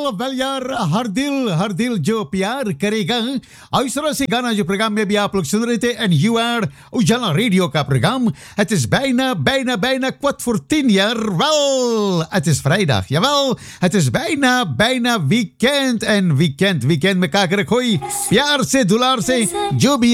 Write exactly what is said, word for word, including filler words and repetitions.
Well हर दिल हर दिल जो प्यार करेगा। और इस तरह से गाना जो प्रोग्राम में भी आप लोग सुन रहे थे and you are Ujala radio का programme. Het is bijna, bijna, bijna kwart voor tien jaar. Wel, het is vrijdag. Jawel, het is bijna, bijna weekend. En weekend, weekend में क्या करे कोई प्यार से दुलार से जो भी